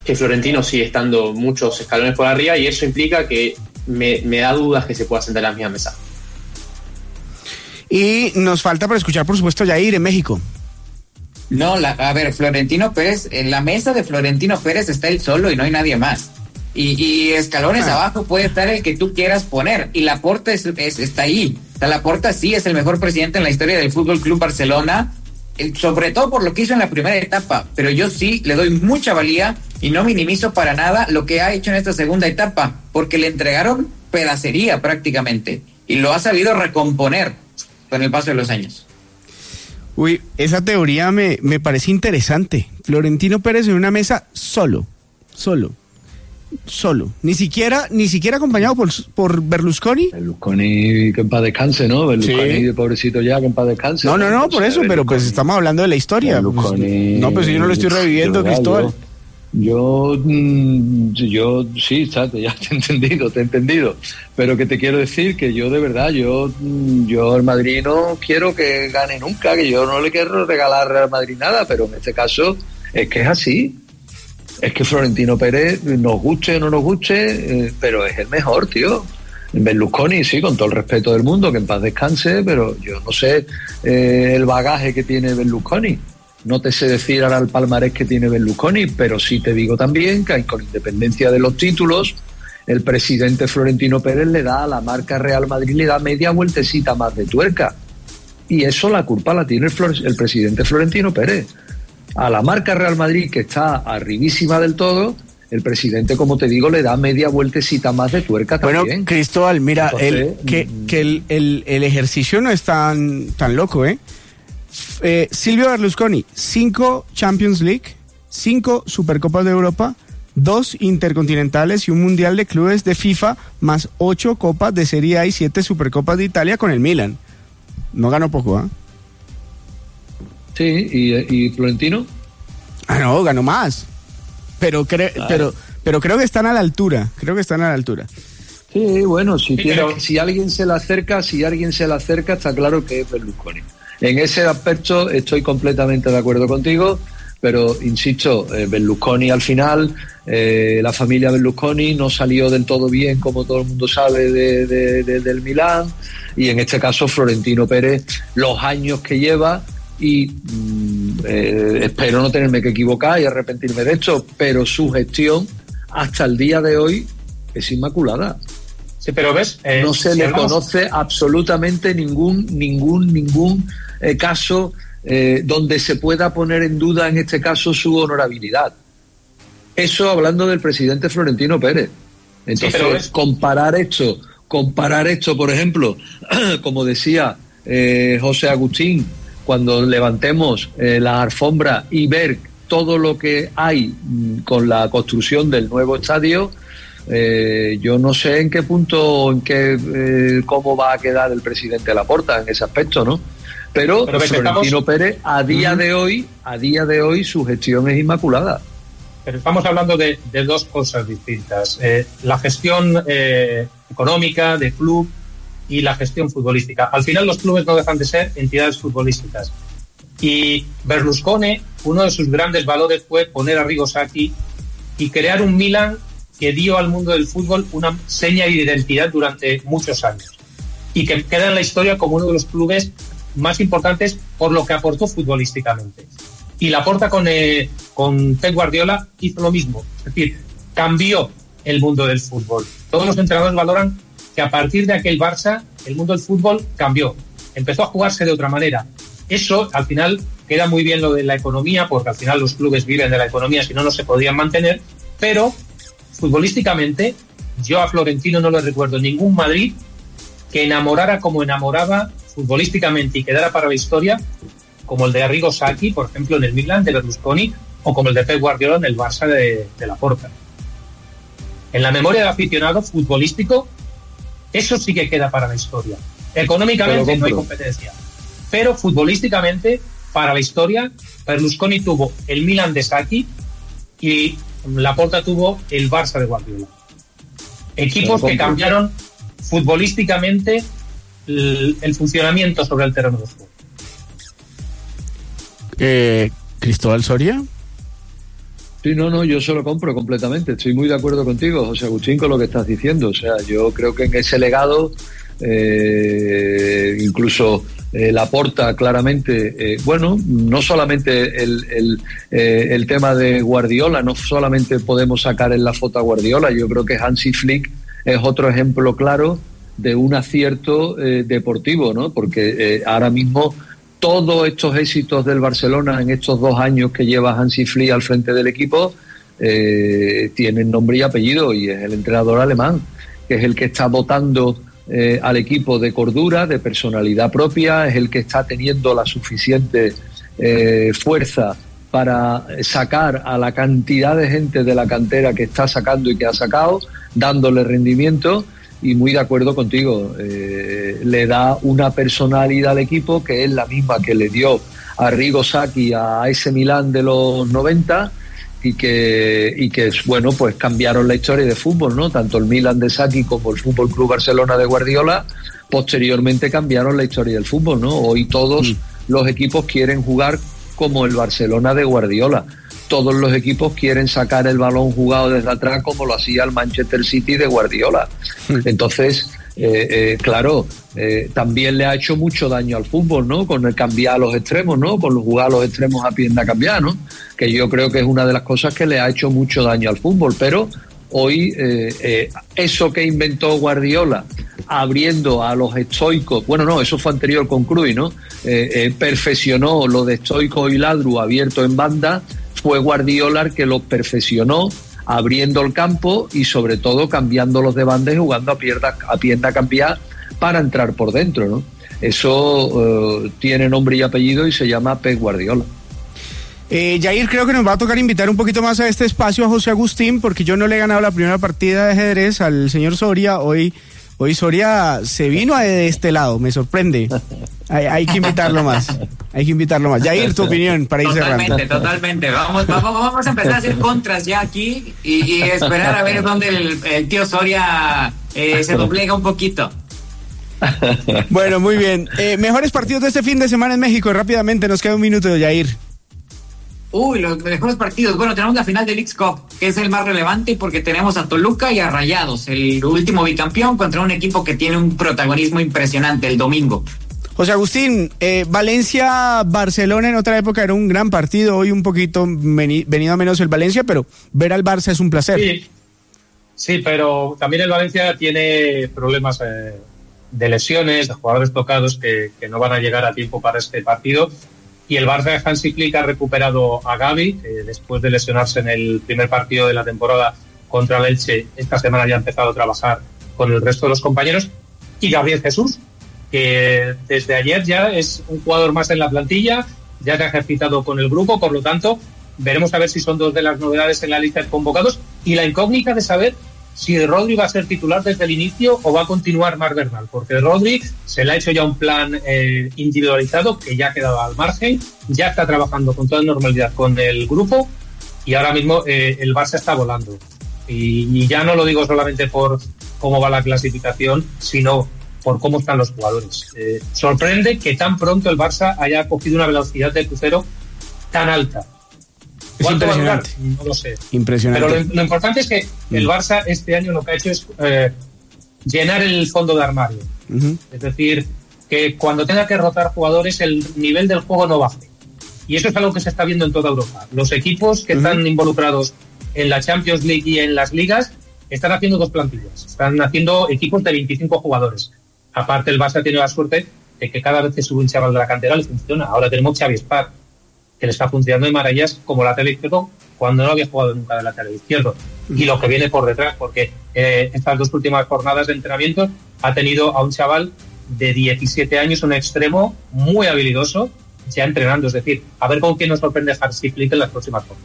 que Florentino sigue estando muchos escalones por arriba, y eso implica que me da dudas que se pueda sentar a la misma mesa. Y nos falta por escuchar, por supuesto, Jair en México. No, a ver, Florentino Pérez, en la mesa de Florentino Pérez está él solo y no hay nadie más. Y escalones abajo puede estar el que tú quieras poner. Y Laporta está ahí. O sea, Laporta sí es el mejor presidente en la historia del Fútbol Club Barcelona, sobre todo por lo que hizo en la primera etapa. Pero yo sí le doy mucha valía y no minimizo para nada lo que ha hecho en esta segunda etapa, porque le entregaron pedacería prácticamente y lo ha sabido recomponer con el paso de los años. Uy, esa teoría me parece interesante. Florentino Pérez en una mesa solo. Ni siquiera acompañado por Berlusconi. Berlusconi, que en paz descanse, ¿no? Berlusconi, sí. Pobrecito ya, que en paz descanse. No, por eso, pero pues estamos hablando de la historia. Berlusconi, no, pues yo no lo estoy reviviendo, Cristóbal. Yo sí, ya te he entendido, pero que te quiero decir que yo de verdad, yo al Madrid no quiero que gane nunca, que yo no le quiero regalar al Madrid nada, pero en este caso es que es así, es que Florentino Pérez, nos guste o no nos guste, pero es el mejor, tío. Berlusconi, sí, con todo el respeto del mundo, que en paz descanse, pero yo no sé el bagaje que tiene Berlusconi. No te sé decir ahora el palmarés que tiene Berlusconi, pero sí te digo también que con independencia de los títulos, el presidente Florentino Pérez le da a la marca Real Madrid, le da media vueltecita más de tuerca. Y eso la culpa la tiene el presidente Florentino Pérez. A la marca Real Madrid, que está arribísima del todo, el presidente, como te digo, le da media vueltecita más de tuerca también. Bueno, Cristóbal, mira, el ejercicio no es tan loco, ¿eh? Silvio Berlusconi, 5 Champions League, 5 Supercopas de Europa, 2 Intercontinentales y un Mundial de Clubes de FIFA, más 8 Copas de Serie A y 7 Supercopas de Italia con el Milan. No ganó poco, ¿ah? Sí, ¿y Florentino? No, ganó más. Pero creo que están a la altura. Sí, bueno, si alguien se le acerca, está claro que es Berlusconi. En ese aspecto estoy completamente de acuerdo contigo, pero insisto, Berlusconi al final, la familia Berlusconi no salió del todo bien, como todo el mundo sabe, del Milán, y en este caso Florentino Pérez, los años que lleva, y espero no tenerme que equivocar y arrepentirme de esto, pero su gestión hasta el día de hoy es inmaculada. Sí, pero ves, no se le conoce absolutamente ningún caso donde se pueda poner en duda, en este caso, su honorabilidad. Eso hablando del presidente Florentino Pérez. Entonces, sí, comparar esto, por ejemplo, como decía José Agustín, cuando levantemos la alfombra y ver todo lo que hay con la construcción del nuevo estadio, yo no sé en qué punto, cómo va a quedar el presidente Laporta en ese aspecto, ¿no? Pero Florentino Pérez a día de hoy su gestión es inmaculada. Pero estamos hablando de dos cosas distintas: la gestión económica del club y la gestión futbolística. Al final los clubes no dejan de ser entidades futbolísticas. Y Berlusconi, uno de sus grandes valores fue poner a Arrigo Sacchi y crear un Milan que dio al mundo del fútbol una seña de identidad durante muchos años y que queda en la historia como uno de los clubes más importantes por lo que aportó futbolísticamente. Y Laporta con Pep Guardiola hizo lo mismo, es decir, cambió el mundo del fútbol. Todos los entrenadores valoran que a partir de aquel Barça el mundo del fútbol cambió, empezó a jugarse de otra manera. Eso al final queda muy bien lo de la economía, porque al final los clubes viven de la economía, si no, no se podían mantener, pero futbolísticamente yo a Florentino no le recuerdo ningún Madrid que enamorara como enamoraba futbolísticamente y quedara para la historia, como el de Arrigo Sacchi, por ejemplo, en el Milan de Berlusconi, o como el de Pep Guardiola en el Barça de Laporta. En la memoria del aficionado futbolístico, eso sí que queda para la historia. Económicamente no hay competencia, pero futbolísticamente, para la historia, Berlusconi tuvo el Milan de Sacchi y Laporta tuvo el Barça de Guardiola. Equipos que cambiaron futbolísticamente el funcionamiento sobre el terreno de juego. ¿Cristóbal Soria? Sí, no, yo se lo compro completamente. Estoy muy de acuerdo contigo, José Agustín, con lo que estás diciendo. O sea, yo creo que en ese legado, incluso Laporta claramente, no solamente el tema de Guardiola, no solamente podemos sacar en la foto a Guardiola, yo creo que Hansi Flick es otro ejemplo claro de un acierto deportivo, ¿no? Porque ahora mismo todos estos éxitos del Barcelona en estos 2 años que lleva Hansi Flick al frente del equipo tienen nombre y apellido, y es el entrenador alemán, que es el que está dotando al equipo de cordura, de personalidad propia, es el que está teniendo la suficiente fuerza para sacar a la cantidad de gente de la cantera que está sacando y que ha sacado, dándole rendimiento. Y muy de acuerdo contigo, le da una personalidad al equipo que es la misma que le dio a Arrigo Sacchi a ese Milán de los 90 y que bueno, pues cambiaron la historia de fútbol, ¿no? Tanto el Milán de Sacchi como el Fútbol Club Barcelona de Guardiola posteriormente cambiaron la historia del fútbol, ¿no? Hoy todos los equipos quieren jugar como el Barcelona de Guardiola. Todos los equipos quieren sacar el balón jugado desde atrás como lo hacía el Manchester City de Guardiola. Entonces, claro, también le ha hecho mucho daño al fútbol, ¿no? Con el cambiar a los extremos, ¿no? Con jugar a los extremos a pierna cambiada, ¿no? Que yo creo que es una de las cosas que le ha hecho mucho daño al fútbol. Pero hoy eso que inventó Guardiola, abriendo a los estoicos, bueno, no, eso fue anterior con Cruyff, ¿no? Perfeccionó lo de estoico y ladru abierto en banda. Fue Guardiola el que lo perfeccionó, abriendo el campo y sobre todo cambiándolos de banda y jugando a pierna cambiada para entrar por dentro, ¿no? Eso tiene nombre y apellido y se llama Pep Guardiola. Jair, creo que nos va a tocar invitar un poquito más a este espacio a José Agustín, porque yo no le he ganado la primera partida de ajedrez al señor Soria. Hoy Soria se vino de este lado, me sorprende. Hay que invitarlo más. Jair, tu opinión para ir cerrando. Totalmente. Vamos a empezar a hacer contras ya aquí y esperar a ver dónde el tío Soria se doblega un poquito. Bueno, muy bien. Mejores partidos de este fin de semana en México. Rápidamente, nos queda un minuto, Jair. Los mejores partidos. Bueno, tenemos la final del Leagues Cup, que es el más relevante porque tenemos a Toluca y a Rayados, el último bicampeón, contra un equipo que tiene un protagonismo impresionante el domingo. José Agustín, Valencia-Barcelona en otra época era un gran partido, hoy un poquito venido a menos el Valencia, pero ver al Barça es un placer. Sí, pero también el Valencia tiene problemas de lesiones, de jugadores tocados que no van a llegar a tiempo para este partido. Y el Barça de Hansi Flick ha recuperado a Gavi, después de lesionarse en el primer partido de la temporada contra el Elche. Esta semana ya ha empezado a trabajar con el resto de los compañeros. Y Gabriel Jesús, que desde ayer ya es un jugador más en la plantilla, ya se ha ejercitado con el grupo, por lo tanto, veremos a ver si son 2 de las novedades en la lista de convocados. Y la incógnita de saber si Rodri va a ser titular desde el inicio o va a continuar Marc Bernal, porque Rodri se le ha hecho ya un plan individualizado que ya ha quedado al margen, ya está trabajando con toda normalidad con el grupo y ahora mismo el Barça está volando. Y ya no lo digo solamente por cómo va la clasificación, sino por cómo están los jugadores. Sorprende que tan pronto el Barça haya cogido una velocidad de crucero tan alta. Es impresionante. No lo sé. Impresionante. Pero lo importante es que el Barça este año lo que ha hecho es llenar el fondo de armario. Uh-huh. Es decir, que cuando tenga que rotar jugadores el nivel del juego no baje. Y eso es algo que se está viendo en toda Europa. Los equipos que están involucrados en la Champions League y en las ligas están haciendo 2 plantillas. Están haciendo equipos de 25 jugadores. Aparte, el Barça tiene la suerte de que cada vez que sube un chaval de la cantera le funciona. Ahora tenemos Xavi Espar, que le está funcionando de maravillas como lateral izquierdo cuando no había jugado nunca de lateral izquierdo. Y lo que viene por detrás, porque estas 2 últimas jornadas de entrenamiento ha tenido a un chaval de 17 años, un extremo muy habilidoso, ya entrenando. Es decir, a ver con quién nos sorprende Hansi Flick en las próximas jornadas.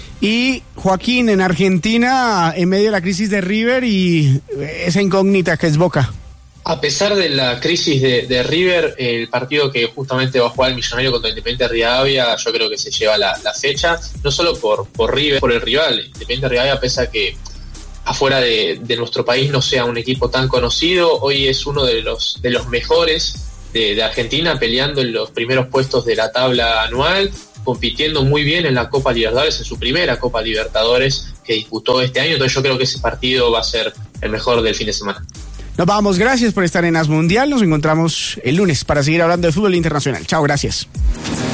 Y Joaquín, en Argentina, en medio de la crisis de River y esa incógnita que es Boca. A pesar de la crisis de River, el partido que justamente va a jugar el Millonario contra Independiente Rivadavia, yo creo que se lleva la fecha, no solo por River, por el rival. Independiente Rivadavia, pese a que afuera de nuestro país no sea un equipo tan conocido, hoy es uno de los mejores de Argentina, peleando en los primeros puestos de la tabla anual, compitiendo muy bien en la Copa Libertadores, en su primera Copa Libertadores que disputó este año. Entonces yo creo que ese partido va a ser el mejor del fin de semana. Nos vamos, gracias por estar en As Mundial. Nos encontramos el lunes para seguir hablando de fútbol internacional. Chao, gracias.